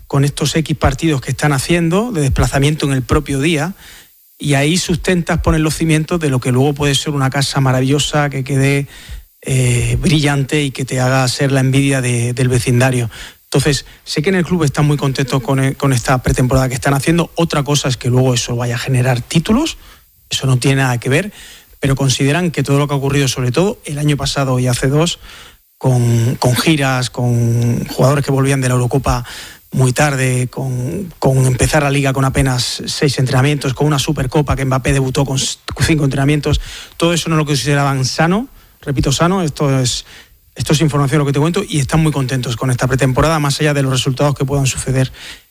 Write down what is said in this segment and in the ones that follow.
con estos X partidos que están haciendo, de desplazamiento en el propio día, y ahí sustentas, pones los cimientos de lo que luego puede ser una casa maravillosa, que quede brillante y que te haga ser la envidia del vecindario. Entonces, sé que en el club están muy contentos con esta pretemporada que están haciendo. Otra cosa es que luego eso vaya a generar títulos, eso no tiene nada que ver, pero consideran que todo lo que ha ocurrido, sobre todo el año pasado y hace 2, con giras, con jugadores que volvían de la Eurocopa muy tarde, con empezar la Liga con apenas 6 entrenamientos, con una Supercopa que Mbappé debutó con 5 entrenamientos, todo eso no lo consideraban sano, repito, sano. Esto es información lo que te cuento, y están muy contentos con esta pretemporada, más allá de los resultados que puedan suceder.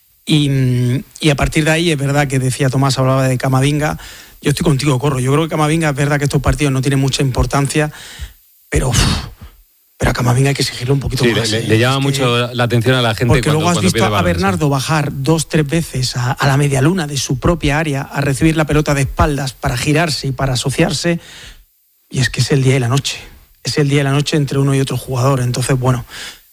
Y a partir de ahí, es verdad que decía Tomás, hablaba de Camavinga. Yo estoy contigo, Corro. Yo creo que Camavinga, es verdad que estos partidos no tienen mucha importancia, pero a Camavinga hay que exigirlo un poquito más. Le llama mucho la atención a la gente. Porque luego has visto a Bernardo bajar 2-3 veces a la media luna de su propia área a recibir la pelota de espaldas para girarse y para asociarse, y es que es el día y la noche. Es el día y la noche entre uno y otro jugador. Entonces, bueno,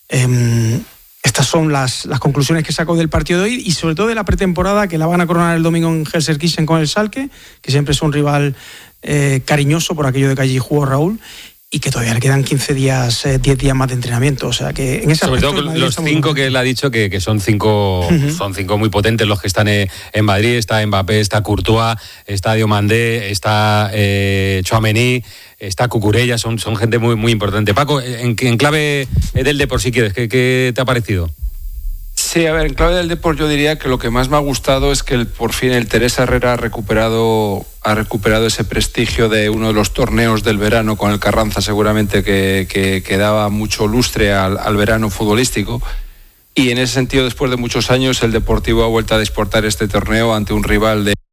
estas son las conclusiones que saco del partido de hoy, y sobre todo de la pretemporada, que la van a coronar el domingo en Gelsenkirchen con el Schalke, que siempre es un rival cariñoso por aquello de que allí jugó Raúl, y que todavía le quedan 15 días, 10 días más de entrenamiento. O sea que en ese sobre aspecto, todo los 5 que él ha dicho que son 5 son 5 muy potentes los que están en Madrid. Está Mbappé, está Courtois, está Diomandé, está Tchouaméni, está Cucurella, son gente muy, muy importante. Paco, en clave del Depor, si quieres, ¿qué te ha parecido? Sí, a ver, en clave del Depor yo diría que lo que más me ha gustado es que por fin el Teresa Herrera ha recuperado ese prestigio de uno de los torneos del verano con el Carranza, seguramente que daba mucho lustre al verano futbolístico. Y en ese sentido, después de muchos años, el Deportivo ha vuelto a disputar este torneo ante un rival de...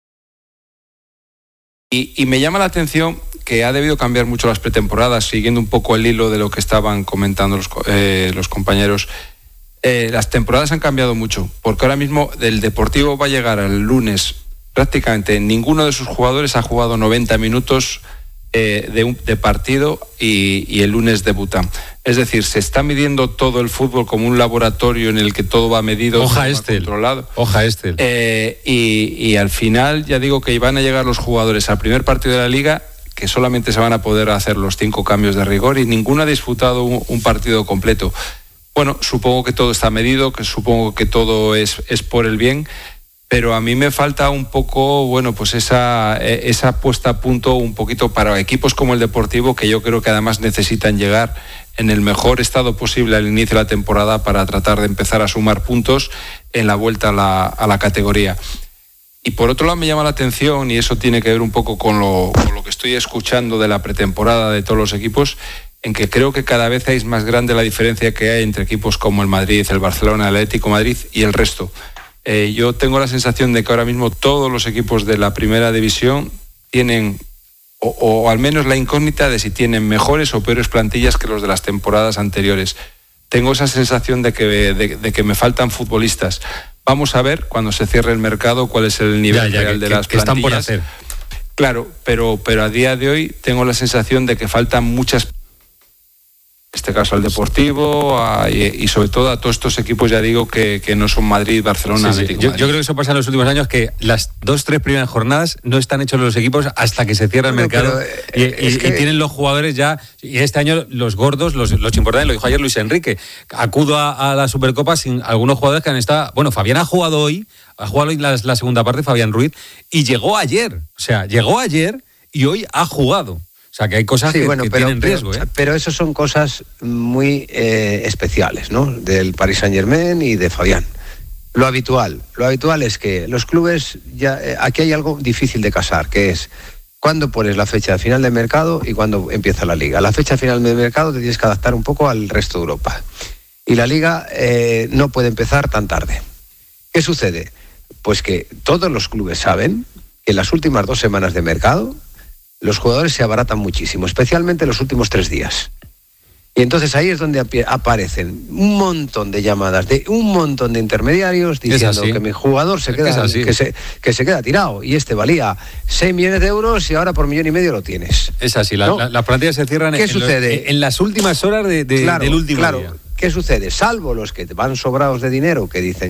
Y me llama la atención que ha debido cambiar mucho las pretemporadas, siguiendo un poco el hilo de lo que estaban comentando los compañeros. Las temporadas han cambiado mucho, porque ahora mismo el Deportivo va a llegar al lunes, prácticamente ninguno de sus jugadores ha jugado 90 minutos de partido, y el lunes debutan. Es decir, se está midiendo todo el fútbol como un laboratorio en el que todo va medido, Hoja todo va controlado. Hoja Estel. Y al final ya digo que van a llegar los jugadores al primer partido de la Liga, que solamente se van a poder hacer los 5 cambios de rigor, y ninguno ha disputado un partido completo. Bueno, supongo que todo está medido, que supongo que todo es por el bien, pero a mí me falta un poco, bueno, pues esa puesta a punto un poquito para equipos como el Deportivo, que yo creo que además necesitan llegar en el mejor estado posible al inicio de la temporada para tratar de empezar a sumar puntos en la vuelta a la categoría. Y por otro lado me llama la atención, y eso tiene que ver un poco con lo que estoy escuchando de la pretemporada de todos los equipos, en que creo que cada vez es más grande la diferencia que hay entre equipos como el Madrid, el Barcelona, el Atlético de Madrid y el resto. Yo tengo la sensación de que ahora mismo todos los equipos de la primera división tienen, o al menos la incógnita de si tienen mejores o peores plantillas que los de las temporadas anteriores. Tengo esa sensación de que me faltan futbolistas. Vamos a ver cuando se cierre el mercado cuál es el nivel real de las plantillas. Que están por hacer. Claro, pero a día de hoy tengo la sensación de que faltan muchas, en este caso al Deportivo y sobre todo a todos estos equipos, ya digo, que no son Madrid, Barcelona, sí. Atlético. Yo creo que eso pasa en los últimos años, que las 2-3 primeras jornadas no están hechos los equipos hasta que se cierra el mercado, y tienen los jugadores ya, y este año los gordos, los importantes, lo dijo ayer Luis Enrique, acudo a la Supercopa sin algunos jugadores que han estado, bueno, Fabián ha jugado hoy la segunda parte, Fabián Ruiz, y llegó ayer y hoy ha jugado. O sea, que hay cosas que tienen riesgo. Pero eso son cosas muy especiales, ¿no? Del Paris Saint-Germain y de Fabián. Lo habitual es que los clubes, aquí hay algo difícil de casar, que es cuándo pones la fecha final de mercado y cuándo empieza la Liga. La fecha final de mercado te tienes que adaptar un poco al resto de Europa. Y la Liga no puede empezar tan tarde. ¿Qué sucede? Pues que todos los clubes saben que en las últimas 2 semanas de mercado los jugadores se abaratan muchísimo, especialmente los últimos 3 días. Y entonces ahí es donde aparecen un montón de llamadas de un montón de intermediarios diciendo que mi jugador se queda, que se queda tirado, y este valía 6 millones de euros y ahora por 1,5 millones lo tienes. Es así, ¿no? las plantillas se cierran en las últimas horas del último día. ¿Qué sucede? Salvo los que van sobrados de dinero, que dicen